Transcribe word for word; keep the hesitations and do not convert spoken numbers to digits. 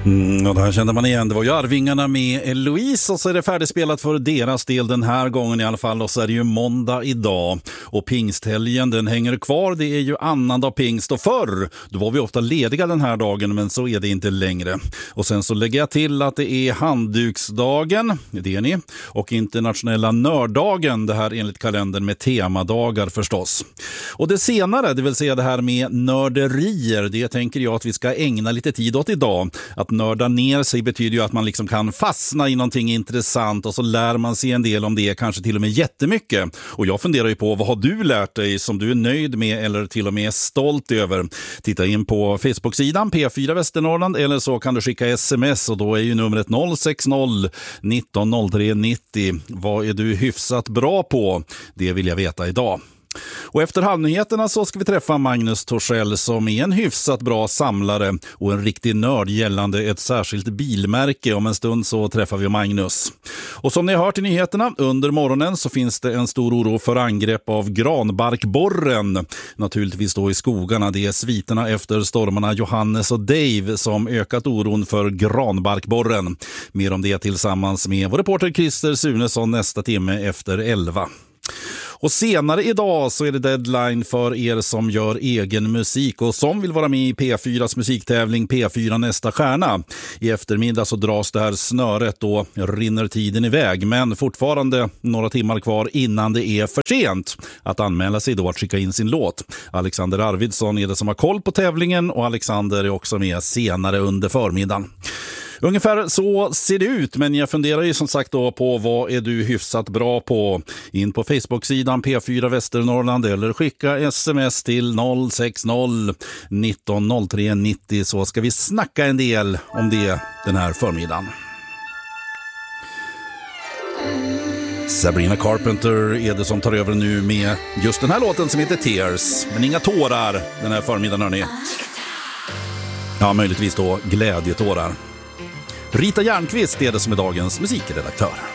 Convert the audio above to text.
Mm, och det här kände man igen. Det var ju Arvingarna med Louise, och så är det färdigspelat för deras del den här gången i alla fall. Och så är det ju måndag idag och pingsthelgen, den hänger kvar. Det är ju annandag pingst, och förr då var vi ofta lediga den här dagen, men så är det inte längre. Och sen så lägger jag till att det är handduksdagen, det är ni, och internationella nörddagen, det här enligt kalendern med temadagar förstås. Och det senare, det vill säga det här med nörderier, det tänker jag att vi ska ägna lite tid åt idag. Att nörda ner sig betyder ju att man liksom kan fastna i någonting intressant, och så lär man sig en del om det, kanske till och med jättemycket. Och jag funderar ju på, vad har du lärt dig som du är nöjd med eller till och med stolt över? Titta in på Facebook-sidan P fyra Västernorrland, eller så kan du skicka sms, och då är ju numret noll sex noll nitton noll tre nittio. Vad är du hyfsat bra på? Det vill jag veta idag. Och efter halvnyheterna så ska vi träffa Magnus Torssell, som är en hyfsat bra samlare och en riktig nörd gällande ett särskilt bilmärke. Om en stund så träffar vi Magnus. Och som ni har hört i nyheterna under morgonen så finns det en stor oro för angrepp av granbarkborren. Naturligtvis då i skogarna. Det är sviterna efter stormarna Johannes och Dave som ökat oron för granbarkborren. Mer om det tillsammans med vår reporter Christer Sunesson nästa timme efter elva. Och senare idag så är det deadline för er som gör egen musik och som vill vara med i P fyras musiktävling P fyra nästa stjärna. I eftermiddag så dras det här snöret och rinner tiden iväg, men fortfarande några timmar kvar innan det är för sent att anmäla sig då att skicka in sin låt. Alexander Arvidsson är det som har koll på tävlingen, och Alexander är också med senare under förmiddagen. Ungefär så ser det ut, men jag funderar ju som sagt då på vad är du hyfsat bra på. In på Facebook-sidan P fyra Västernorrland eller skicka sms till noll sex noll nitton noll tre nittio, så ska vi snacka en del om det den här förmiddagen. Sabrina Carpenter är det som tar över nu med just den här låten som heter Tears, men inga tårar den här förmiddagen, hörni. Ja, möjligtvis då glädjetårar. Rita Järnqvist är det som är dagens musikredaktör.